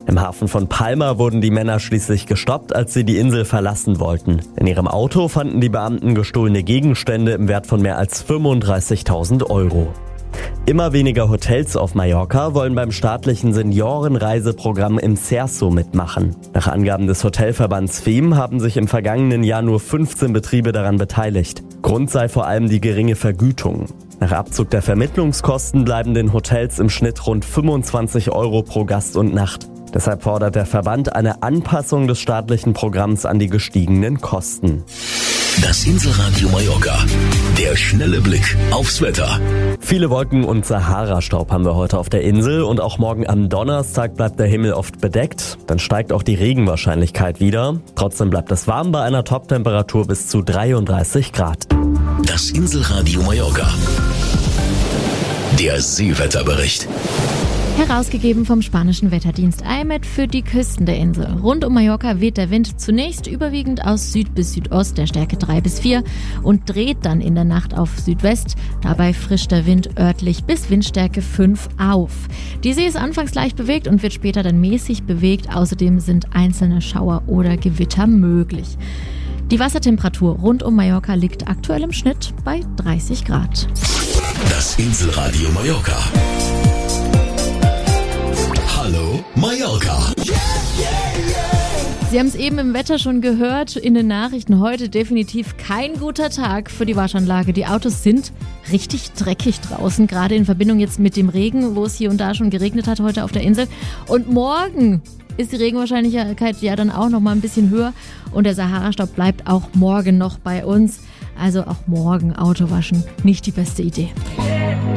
Im Hafen von Palma wurden die Männer schließlich gestoppt, als sie die Insel verlassen wollten. In ihrem Auto fanden die Beamten gestohlene Gegenstände im Wert von mehr als 35.000 Euro. Immer weniger Hotels auf Mallorca wollen beim staatlichen Seniorenreiseprogramm im Cerso mitmachen. Nach Angaben des Hotelverbands FEM haben sich im vergangenen Jahr nur 15 Betriebe daran beteiligt. Grund sei vor allem die geringe Vergütung. Nach Abzug der Vermittlungskosten bleiben den Hotels im Schnitt rund 25 Euro pro Gast und Nacht. Deshalb fordert der Verband eine Anpassung des staatlichen Programms an die gestiegenen Kosten. Das Inselradio Mallorca. Der schnelle Blick aufs Wetter. Viele Wolken und Sahara-Staub haben wir heute auf der Insel und auch morgen am Donnerstag bleibt der Himmel oft bedeckt. Dann steigt auch die Regenwahrscheinlichkeit wieder. Trotzdem bleibt es warm bei einer Toptemperatur bis zu 33 Grad. Das Inselradio Mallorca. Der Seewetterbericht. Herausgegeben vom spanischen Wetterdienst IMET für die Küsten der Insel. Rund um Mallorca weht der Wind zunächst überwiegend aus Süd bis Südost der Stärke 3 bis 4 und dreht dann in der Nacht auf Südwest. Dabei frischt der Wind örtlich bis Windstärke 5 auf. Die See ist anfangs leicht bewegt und wird später dann mäßig bewegt. Außerdem sind einzelne Schauer oder Gewitter möglich. Die Wassertemperatur rund um Mallorca liegt aktuell im Schnitt bei 30 Grad. Das Inselradio Mallorca. Hallo Mallorca. Sie haben es eben im Wetter schon gehört, in den Nachrichten. Heute definitiv kein guter Tag für die Waschanlage. Die Autos sind richtig dreckig draußen, gerade in Verbindung jetzt mit dem Regen, wo es hier und da schon geregnet hat heute auf der Insel. Und morgen ist die Regenwahrscheinlichkeit ja dann auch noch mal ein bisschen höher und der Sahara-Staub bleibt auch morgen noch bei uns. Also auch morgen Auto waschen, nicht die beste Idee.